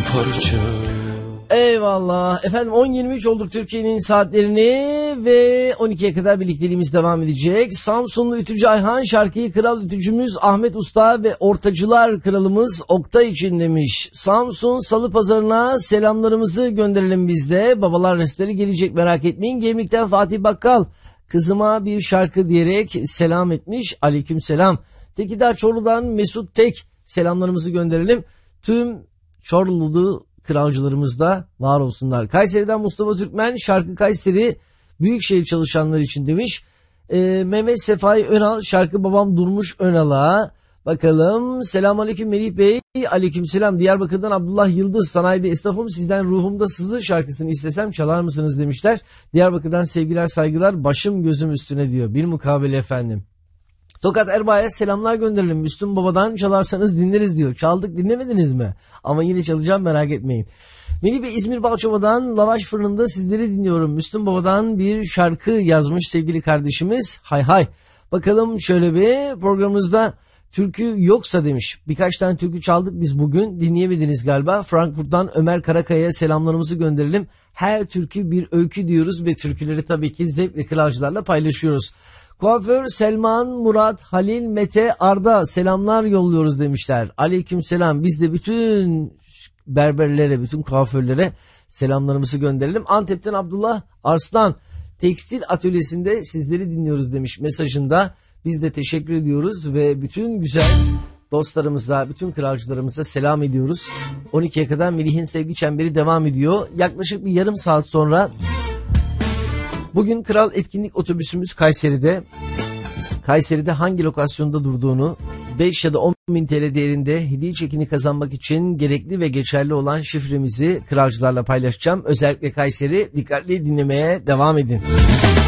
parça. Eyvallah. Efendim 10.23 olduk Türkiye'nin saatlerini ve 12'ye kadar birlikteliğimiz devam edecek. Samsunlu Ütücü Ayhan şarkıyı kral ütücümüz Ahmet Usta ve ortacılar kralımız Oktay için demiş. Samsun Salı Pazarı'na selamlarımızı gönderelim biz de. Babalar restleri gelecek, merak etmeyin. Gemlik'ten Fatih Bakkal kızıma bir şarkı diyerek selam etmiş. Aleykümselam. Tekirdağ Çorlu'dan Mesut Tek selamlarımızı gönderelim. Tüm Çorlu'lu kralcılarımız da var olsunlar. Kayseri'den Mustafa Türkmen şarkı Kayseri Büyükşehir çalışanları için demiş. Mehmet Sefai Önal şarkı babam Durmuş Önal'a. Bakalım. Selamünaleyküm Melih Bey. Aleykümselam. Diyarbakır'dan Abdullah Yıldız sanayide esnafım, sizden ruhumda sızı şarkısını istesem çalar mısınız demişler. Diyarbakır'dan sevgiler saygılar, başım gözüm üstüne diyor. Bir mukabele efendim. Tokat Erbaa'ya selamlar gönderelim. Müslüm Baba'dan çalarsanız dinleriz diyor. Çaldık, dinlemediniz mi? Ama yine çalacağım, merak etmeyin. Melih Bey İzmir Balçova'dan Lavaş Fırını'nda sizleri dinliyorum. Müslüm Baba'dan bir şarkı yazmış sevgili kardeşimiz. Hay hay. Bakalım şöyle bir programımızda türkü yoksa demiş. Birkaç tane türkü çaldık biz bugün. Dinleyemediniz galiba. Frankfurt'tan Ömer Karakaya'ya selamlarımızı gönderelim. Her türkü bir öykü diyoruz ve türküleri tabii ki zevk ve kralcılarla paylaşıyoruz. Kuaför Selman, Murat, Halil, Mete, Arda selamlar yolluyoruz demişler. Aleykümselam. Biz de bütün berberlere, bütün kuaförlere selamlarımızı gönderelim. Antep'ten Abdullah Arslan tekstil atölyesinde sizleri dinliyoruz demiş mesajında. Biz de teşekkür ediyoruz ve bütün güzel dostlarımıza, bütün kralcılarımıza selam ediyoruz. 12'ye kadar Melih'in sevgi çemberi devam ediyor. Yaklaşık bir yarım saat sonra bugün Kral Etkinlik otobüsümüz Kayseri'de. Kayseri'de hangi lokasyonda durduğunu, 5 ya da 10 bin TL değerinde hediye çekini kazanmak için gerekli ve geçerli olan şifremizi kralcılarla paylaşacağım. Özellikle Kayseri, dikkatli dinlemeye devam edin.